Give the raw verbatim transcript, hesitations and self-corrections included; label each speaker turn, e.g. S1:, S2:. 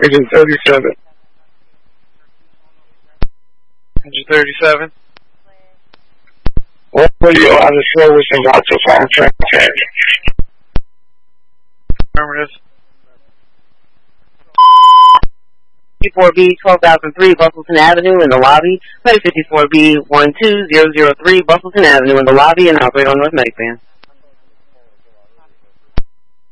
S1: Engine thirty-seven.
S2: Engine thirty-seven.
S1: What radio on the service and got to phone train?
S2: Remember this?
S3: fifty-four B, twelve thousand three, Bustleton Avenue in the lobby. Play fifty-four B, one two zero zero three, Bustleton Avenue in the lobby and operate on North Medic Band.